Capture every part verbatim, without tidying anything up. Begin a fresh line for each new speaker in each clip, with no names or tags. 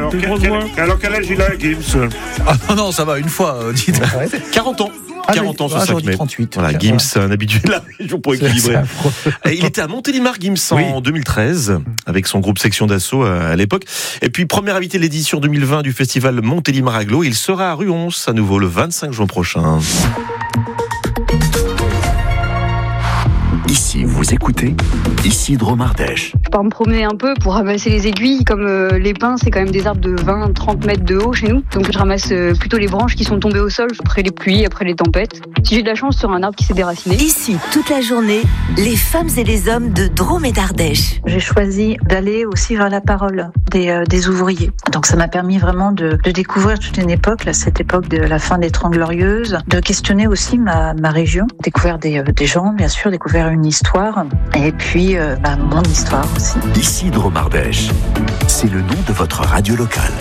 alors, quel, quel, alors quel âge il a, Gims?
Ah non, non, ça va, une fois, euh, dites.
quarante ans.
Ah,
quarante ans ce
ah,
cinq mai.
trente-huit.
Voilà, Gims, un habitué de la région pour équilibrer. Et il était à Montélimar, Gims,
Oui.
en deux mille treize, avec son groupe Section d'Assaut à l'époque. Et puis, premier invité de l'édition deux mille vingt du festival Montélimar Aglo. Il sera à Ruons, à nouveau, le vingt-cinq juin prochain.
Ici, vous écoutez Isidro Mardèche.
Je pars me promener un peu pour ramasser les aiguilles. Comme euh, les pins, c'est quand même des arbres de vingt à trente mètres de haut chez nous. Donc je ramasse euh, plutôt les branches qui sont tombées au sol après les pluies, après les tempêtes. Si j'ai de la chance, sur un arbre qui s'est déraciné.
Ici, toute la journée, les femmes et les hommes de Drôme et d'Ardèche.
J'ai choisi d'aller aussi vers la parole des, euh, des ouvriers. Donc ça m'a permis vraiment de, de découvrir toute une époque, là, cette époque de la fin des Trente Glorieuses, de questionner aussi ma, ma région, découvrir des, euh, des gens, bien sûr, découvrir une histoire, et puis euh, bah, mon histoire aussi.
Isidro Mardèche, c'est le nom de votre radio locale.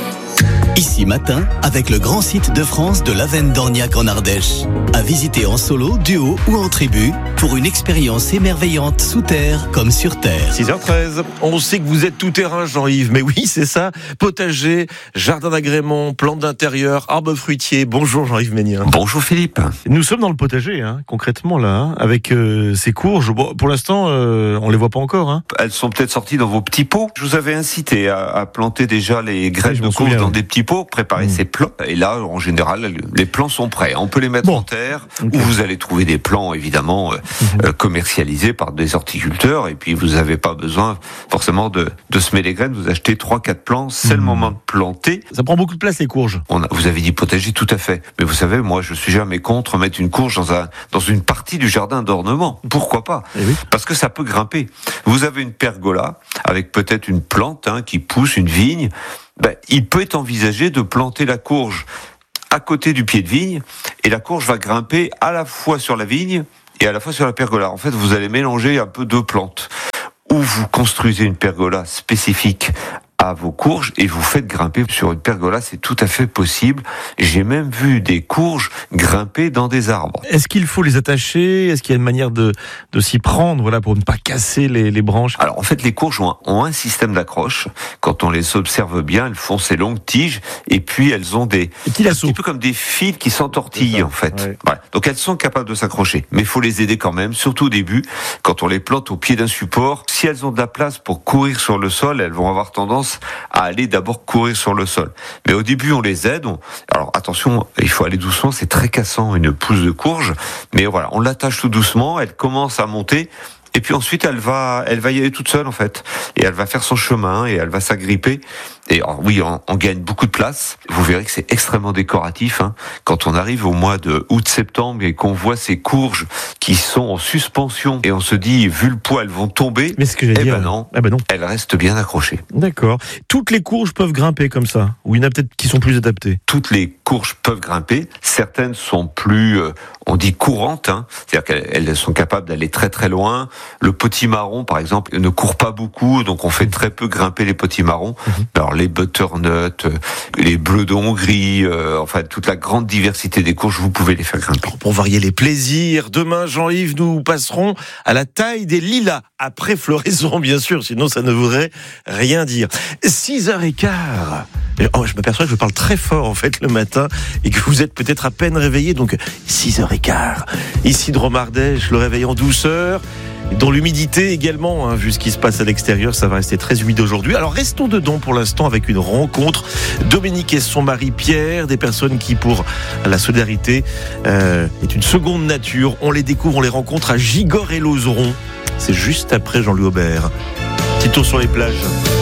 Ici matin, avec le grand site de France de l'Avenne d'Orniac en Ardèche. À visiter en solo, duo ou en tribu pour une expérience émerveillante sous terre comme sur terre.
six heures treize. On sait que vous êtes tout terrain, Jean-Yves. Mais oui, c'est ça. Potager, jardin d'agrément, plantes d'intérieur, arbres fruitiers. Bonjour Jean-Yves Ménien.
Bonjour Philippe.
Nous sommes dans le potager, hein, concrètement là, hein, avec euh, ces courges. Bon, pour l'instant, euh, on les voit pas encore. Hein.
Elles sont peut-être sorties dans vos petits pots. Je vous avais incité à, à planter déjà les graines
oui,
de courges dans
oui.
des petits pots, préparer mmh. ces plants. Et là, en général, les plants sont prêts. On peut les mettre
bon.
en terre,
okay.
ou vous allez trouver des plants, évidemment, euh, mmh. euh, commercialisés par des horticulteurs. Et puis, vous n'avez pas besoin forcément de, de semer les graines. Vous achetez trois quatre plants. C'est mmh. le moment de planter.
Ça prend beaucoup de place, les courges.
On a, vous avez dit potager, tout à fait. Mais vous savez, moi, je suis jamais contre mettre une courge dans, un, dans une partie du jardin d'ornement. Pourquoi pas ?
Eh oui.
Parce que ça peut grimper. Vous avez une pergola avec peut-être une plante hein, qui pousse, une vigne. Ben, il peut être envisagé de planter la courge à côté du pied de vigne, et la courge va grimper à la fois sur la vigne et à la fois sur la pergola. En fait, vous allez mélanger un peu deux plantes. Ou vous construisez une pergola spécifique à vos courges et vous faites grimper sur une pergola, c'est tout à fait possible. J'ai même vu des courges grimper dans des arbres.
Est-ce qu'il faut les attacher ? Est-ce qu'il y a une manière de, de s'y prendre, voilà, pour ne pas casser les, les branches ?
Alors en fait, les courges ont un, ont un système d'accroche. Quand on les observe bien, elles font ces longues tiges et puis elles ont des un petit peu comme des fils qui s'entortillent en fait. Ouais. Voilà. Donc elles sont capables de s'accrocher, mais il faut les aider quand même, surtout au début, quand on les plante au pied d'un support. Si elles ont de la place pour courir sur le sol, elles vont avoir tendance à aller d'abord courir sur le sol. Mais au début, on les aide. On... Alors attention, il faut aller doucement, c'est très cassant une pousse de courge. Mais voilà, on l'attache tout doucement, elle commence à monter. Et puis ensuite, elle va, elle va y aller toute seule en fait, et elle va faire son chemin et elle va s'agripper. Et alors, oui, on, on gagne beaucoup de place. Vous verrez que c'est extrêmement décoratif. Hein. Quand on arrive au mois de août-septembre et qu'on voit ces courges qui sont en suspension et on se dit, vu le poids, elles vont tomber.
Mais ce que j'ai
eh
dit,
ben non,
ah ben non,
elles restent bien accrochées.
D'accord. Toutes les courges peuvent grimper comme ça, ou il y en a peut-être qui sont plus adaptées.
Toutes les courges peuvent grimper. Certaines sont plus, euh, on dit courantes, hein. C'est-à-dire qu'elles sont capables d'aller très très loin. Le potimarron, par exemple, ne court pas beaucoup, donc on fait très peu grimper les potimarrons. Mmh. Alors les butternuts, les bleus de Hongrie, euh, enfin toute la grande diversité des courges, vous pouvez les faire grimper.
Pour varier les plaisirs, demain, Jean-Yves, nous passerons à la taille des lilas, après floraison, bien sûr, sinon ça ne voudrait rien dire. six heures quinze. Oh, je m'aperçois que je parle très fort, en fait, le matin, et que vous êtes peut-être à peine réveillé, donc six heures quinze. Ici, Drôme Ardèche, le réveil en douceur. Dans l'humidité également, hein, vu ce qui se passe à l'extérieur, ça va rester très humide aujourd'hui. Alors restons dedans pour l'instant avec une rencontre. Dominique et son mari Pierre, des personnes qui pour la solidarité euh, est une seconde nature. On les découvre, on les rencontre à Gigord et Lauzeron. C'est juste après Jean-Louis Aubert. Petit tour sur les plages.